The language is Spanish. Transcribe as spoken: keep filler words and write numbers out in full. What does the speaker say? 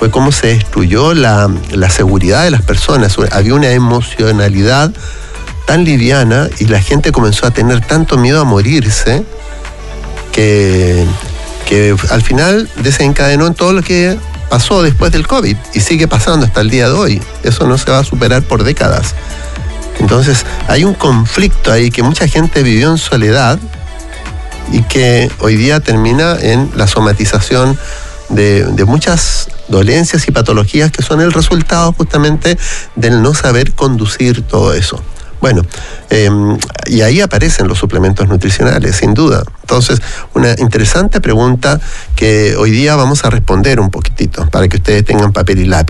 fue cómo se destruyó la, la seguridad de las personas. Había una emocionalidad tan liviana y la gente comenzó a tener tanto miedo a morirse que, que al final desencadenó en todo lo que pasó después del COVID y sigue pasando hasta el día de hoy. Eso no se va a superar por décadas. Entonces hay un conflicto ahí que mucha gente vivió en soledad y que hoy día termina en la somatización de, de muchas dolencias y patologías que son el resultado justamente del no saber conducir todo eso. Bueno, eh, y ahí aparecen los suplementos nutricionales, sin duda. Entonces, una interesante pregunta que hoy día vamos a responder un poquitito para que ustedes tengan papel y lápiz.